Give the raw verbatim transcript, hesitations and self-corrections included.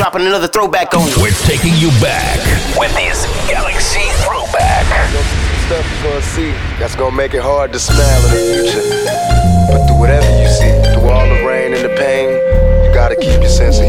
dropping another throwback on you. We're taking you back with this Galaxy Throwback. Stuff you're gonna see that's gonna make it hard to smile in the future. But through